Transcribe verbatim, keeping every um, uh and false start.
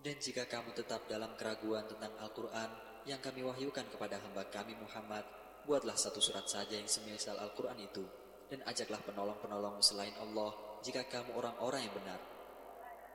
Dan jika kamu tetap dalam keraguan tentang Al-Quran yang kami wahyukan kepada hamba kami Muhammad, buatlah satu surat saja yang semisal Al-Quran itu, dan ajaklah penolong-penolong selain Allah jika kamu orang-orang yang benar.